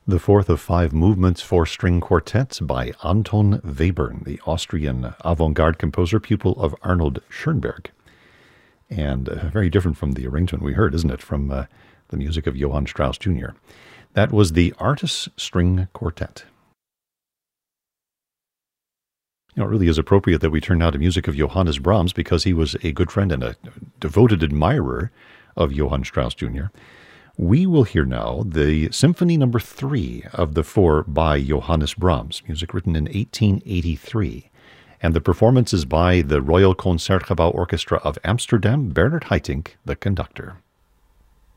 The fourth of five movements for string quartets by Anton Webern, the Austrian avant-garde composer, pupil of Arnold Schoenberg. And very different from the arrangement we heard, isn't it, from the music of Johann Strauss Jr. That was the Artus String Quartet. You know, it really is appropriate that we turn now to music of Johannes Brahms because he was a good friend and a devoted admirer of Johann Strauss Jr. We will hear now the Symphony No. 3 of the four by Johannes Brahms, music written in 1883. And the performance is by the Royal Concertgebouw Orchestra of Amsterdam, Bernard Haitink, the conductor.